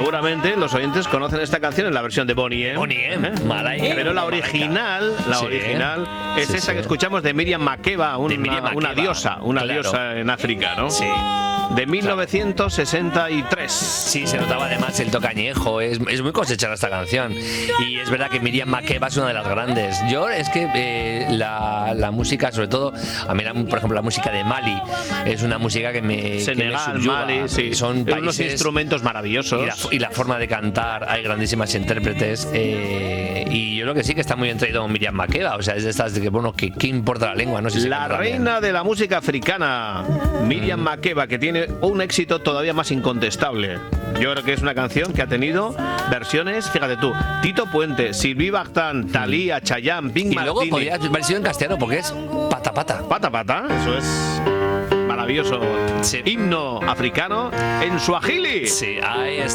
Seguramente los oyentes conocen esta canción en la versión de Boney M. Boney M. Malaika. Pero la original es esa que escuchamos de Miriam Makeba, una diosa en África, ¿no? Sí. De 1963. Sí, se notaba además el tocañejo. Es muy cosechada esta canción. Y es verdad que Miriam Makeba es una de las grandes. Yo es que la música, sobre todo, a mí, por ejemplo, la música de Mali es una música que me Senegal, Mali, sí. Son países, unos instrumentos maravillosos. Y la forma de cantar, hay grandísimas intérpretes. Y yo creo que sí que está muy bien traído Miriam Makeba. O sea, es de estas de que, bueno, ¿qué importa la lengua? No sé si la reina de la música africana, Miriam Makeba, que tiene un éxito todavía más incontestable. Yo creo que es una canción que ha tenido versiones, fíjate tú, Tito Puente, Sylvie Vartan, Thalía, Chayanne, Bing Martini. Y luego podría haber sido en castellano porque es Pata Pata. Pata Pata, eso es maravilloso. Sí. Himno africano en suajili. Sí, ahí está.